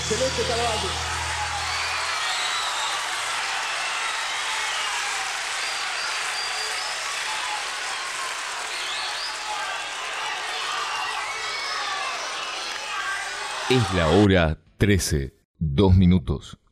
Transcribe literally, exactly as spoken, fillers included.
Celeste Carvalho. Es la hora trece, dos minutos.